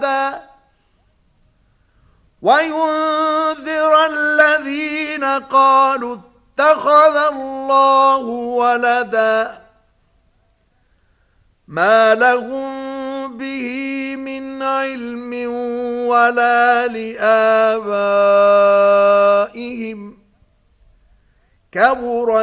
أحدا وينذر الذين قالوا اتخذ الله ولدا ما لهم به من علم ولا لآبائهم كبر